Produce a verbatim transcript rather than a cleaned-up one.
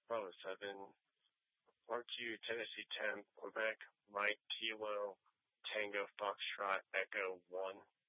Bravo seven, Mark two, Tennessee ten, Quebec, Mike Kilo, Tango Foxtrot, Echo one.